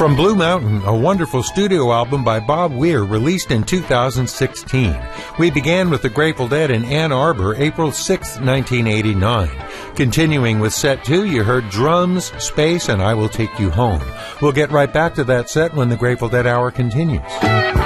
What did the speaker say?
From Blue Mountain, a wonderful studio album by Bob Weir released in 2016. We began with the Grateful Dead in Ann Arbor, April 6, 1989. Continuing with set 2, you heard Drums, Space, and I Will Take You Home. We'll get right back to that set when the Grateful Dead Hour continues.